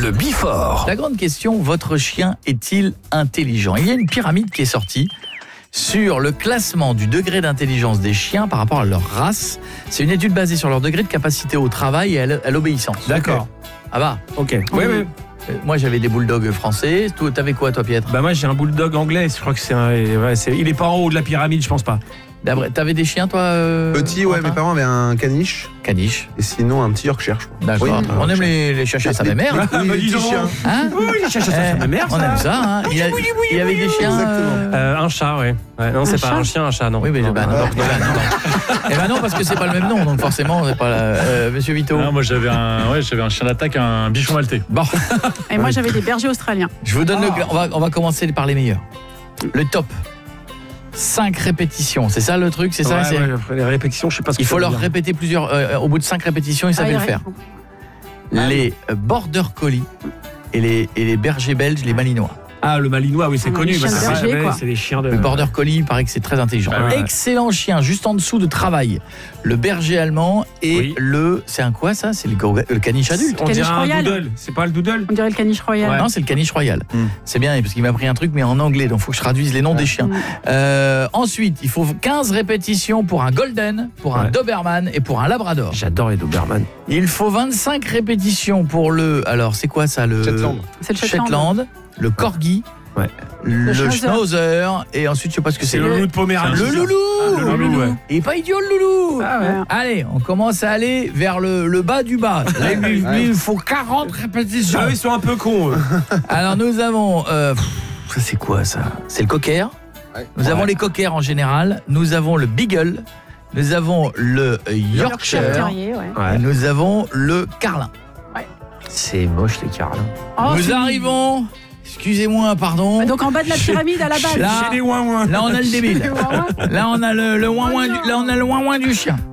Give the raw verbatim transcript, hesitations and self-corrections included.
Le Bifort. La grande question, votre chien est-il intelligent? Il y a une pyramide qui est sortie sur le classement du degré d'intelligence des chiens par rapport à leur race. C'est une étude basée sur leur degré de capacité au travail et à l'obéissance. D'accord. Ah bah. Ok. Oui, oui. Moi j'avais des bulldogs français. T'avais quoi toi, Pietre? Bah moi j'ai un bulldog anglais. Je crois que c'est un. Ouais, c'est, il est pas en haut de la pyramide, je pense pas. T'avais des chiens, toi euh, Petit, ouais, mes parents avaient un caniche. Caniche. Et sinon, un petit Yorkshire, je crois. D'accord. Oui, on aime les, les chiens à sa mère. Oui, bah, les dis petits donc. chiens. Hein Oui, les chiens à sa mère. On aime ça. Hein. Il, y a, il y avait des chiens. Exactement. Euh, un chat, ouais. ouais non, c'est pas un chien, un chat, non. Oui, mais non, bah, non, non, non, non. Eh ben non, parce que c'est pas le même nom, donc forcément, c'est pas la... euh, Monsieur Vito. Non, moi j'avais un, ouais, j'avais un chien d'attaque, un bichon maltais. Bon. Et moi j'avais des bergers australiens. Je vous donne oh. le. On va, on va commencer par les meilleurs. Le top. cinq répétitions, c'est ça le truc, c'est ouais, ça c'est... Ouais, les répétitions, je sais pas ce que il faut leur dire. répéter plusieurs. Euh, au bout de cinq répétitions, ils savaient ah, le faire. Ah, les oui. border collies et les, et les bergers belges, les malinois. Ah, le malinois, oui, c'est ah, connu. Bah, c'est, berger, ouais, c'est des chiens de. Le border collie, il paraît que c'est très intelligent. Ah, ouais. Excellent chien, juste en dessous de travail. Le berger allemand et oui. le. C'est un quoi ça? C'est le, le caniche adulte. On caniche dirait royal. un doodle. C'est pas le doodle? On dirait le caniche royal. Ouais. Non, c'est le caniche royal. Mm. C'est bien, parce qu'il m'a pris un truc, mais en anglais, donc il faut que je traduise les noms ouais. des chiens. Mm. Euh, ensuite, il faut quinze répétitions pour un golden, pour un ouais. doberman et pour un labrador. J'adore les doberman. Il faut vingt-cinq répétitions pour le. Alors, c'est quoi ça? Le Shetland. C'est le Shetland. Shetland, le corgi. Ouais. Le, le schnauzer et ensuite je sais pas ce que c'est. C'est le loulou de Poméranie. Le loulou. Ah, le loulou, ouais. Il est pas idiot le loulou. Ah, ouais. Allez, on commence à aller vers le, le bas du bas. Là, lui, lui, il faut quarante répétitions. Ah, ils sont un peu cons. Alors nous avons euh, pff, ça c'est quoi ça? C'est le cocker. Ouais. Nous ouais. avons les cockers en général, nous avons le beagle, nous avons le Yorkshire, Yorkshire terrier, ouais. Ouais. Nous avons le carlin. Ouais. C'est moche les carlins. Oh, nous c'est... arrivons Excusez-moi, pardon. Donc en bas de la pyramide à la base. Là, là on a le débile. Là on a le, le ouin-ouin du, là on a le ouin-ouin du chien.